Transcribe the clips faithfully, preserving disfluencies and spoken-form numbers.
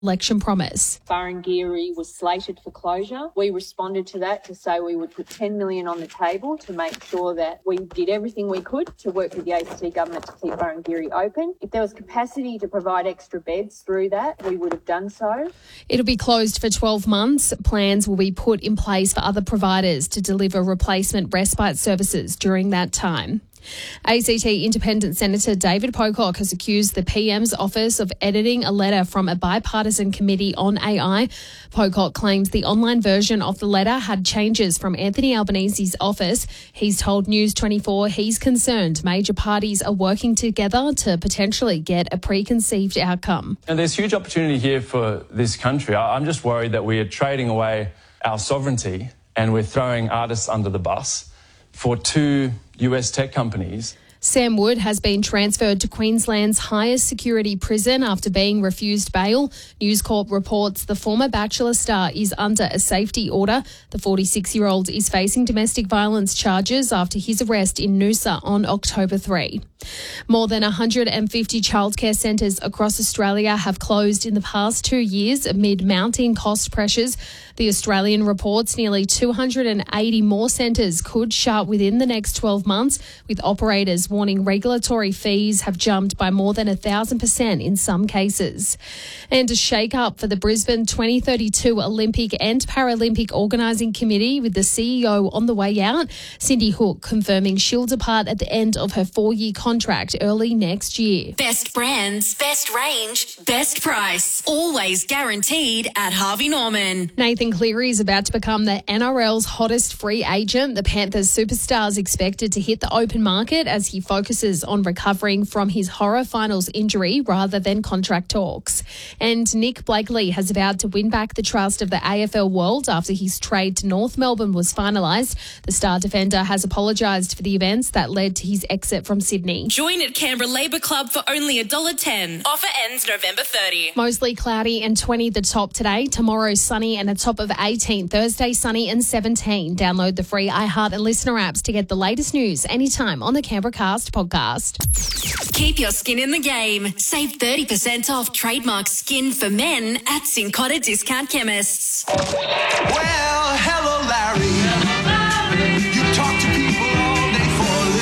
election promise. Barangiri was slated for closure. We responded to that to say we would put ten million dollars on the table to make sure that we did everything we could to work with the A C T government to keep Barangiri open. If there was capacity to provide extra beds through that, we would have done so. It'll be closed for twelve months. Plans will be put in place for other providers to deliver replacement respite services during that time. A C T Independent Senator David Pocock has accused the P M's office of editing a letter from a bipartisan committee on A I. Pocock claims the online version of the letter had changes from Anthony Albanese's office. He's told News twenty-four he's concerned major parties are working together to potentially get a preconceived outcome. And there's huge opportunity here for this country. I'm just worried that we are trading away our sovereignty and we're throwing artists under the bus for two U S tech companies. Sam Wood has been transferred to Queensland's highest security prison after being refused bail. News Corp reports the former Bachelor star is under a safety order. The forty-six-year-old is facing domestic violence charges after his arrest in Noosa on October third. More than one hundred fifty childcare centres across Australia have closed in the past two years amid mounting cost pressures. The Australian reports nearly two hundred eighty more centres could shut within the next twelve months, with operators warning regulatory fees have jumped by more than one thousand percent in some cases. And a shake-up for the Brisbane twenty thirty-two Olympic and Paralympic Organising Committee, with the C E O on the way out. Cindy Hook confirming she'll depart at the end of her four-year contract early next year. Best brands, best range, best price. Always guaranteed at Harvey Norman. Nathan Cleary is about to become the N R L's hottest free agent. The Panthers superstar is expected to hit the open market as he focuses on recovering from his horror finals injury rather than contract talks. And Nick Blakely has vowed to win back the trust of the A F L world after his trade to North Melbourne was finalised. The star defender has apologised for the events that led to his exit from Sydney. Join at Canberra Labour Club for only one dollar ten. Offer ends November thirtieth. Mostly cloudy and twenty the top today. Tomorrow sunny and a top of eighteen. Thursday sunny and seventeen. Download the free iHeart and Listener apps to get the latest news anytime on the Canberra Cast podcast. Keep your skin in the game. Save thirty percent off trademark skin for men at Cincotta Discount Chemists. Well, hello, Larry. You talk to people all day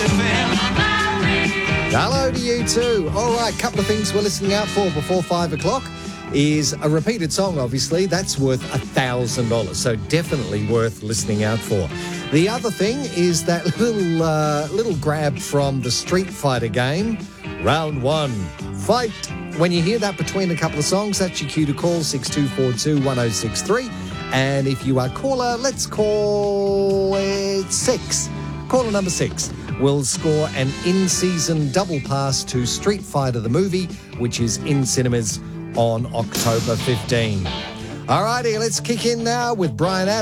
for a living. Hello to you too. All right, couple of things we're listening out for before five o'clock is a repeated song, obviously. That's worth one thousand dollars, so definitely worth listening out for. The other thing is that little uh, little grab from the Street Fighter game, round one, fight. When you hear that between a couple of songs, that's your cue to call six two four two, one oh six three. And if you are caller, let's call it six. Caller number six will score an in-season double pass to Street Fighter the movie, which is in cinemas on October fifteenth. All righty, let's kick in now with Brian Adams.